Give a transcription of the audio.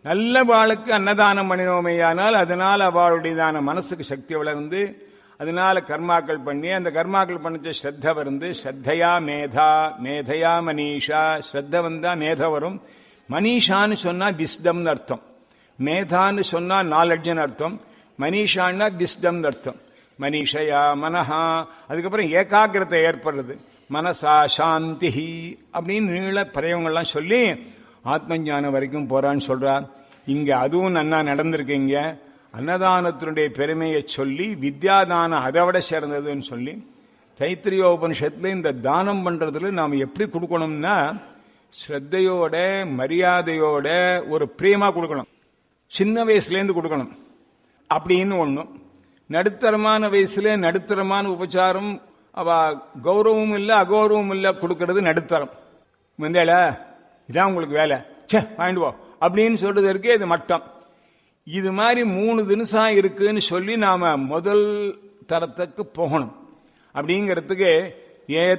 நல்ல வாளுக்கு அன்னதானம் பண்ணினோமையானால் அதனால் அவளுடையதான மனசுக்கு சக்தி வளர்ந்து அதனால கர்மாக்கள் பண்ணி அந்த கர்மாக்கள் பண்ணிச்ச ஸ்ரத்த வந்து ஸ்ரத்தையா மேதா மேதையா மனிஷா ஸ்ரத்த வந்தா மேத வரும். மனிஷான்னு சொன்னா விஸ்டம்னு அர்த்தம், மேதான்னு சொன்னா நாலெட்ஜ்னு அர்த்தம், மனிஷான்னா விஸ்டம் அர்த்தம். மனிஷயா மனஹா, அதுக்கப்புறம் ஏகாகிரத்தை ஏற்படுறது, மனசா சாந்தி அப்படின்னு நீள பிரயோகங்கள்லாம் சொல்லி ஆத்ம ஞானம் வரைக்கும் போறான்னு சொல்றார். இங்க அதுவும் நன்னா நடந்திருக்கீங்க. அன்னதானத்தினுடைய பெருமையை சொல்லி வித்யாதானம் அதை விட சேர்ந்ததுன்னு சொல்லி தைத்திரியோபனிஷத்துல இந்த தானம் பண்றதுல நாம் எப்படி கொடுக்கணும்னா ஸ்ரத்தையோட மரியாதையோட ஒரு பிரேமா கொடுக்கணும். சின்ன வயசுலேருந்து கொடுக்கணும் அப்படின்னு ஒண்ணும், நடுத்தரமான வயசுல நடுத்தரமான உபச்சாரம் அவ கௌரவமும் இல்லை அகௌரவமும் இல்லை கொடுக்கறது நடுத்தரம். வந்தேல இதான் உங்களுக்கு வேலை, சே வாங்கிட்டு போ அப்படின்னு சொல்றதற்கு இது மட்டம். இது மாதிரி 3 தினசம் இருக்குன்னு சொல்லி நாம முதல் தரத்துக்கு போகணும். அப்படிங்கிறதுக்கு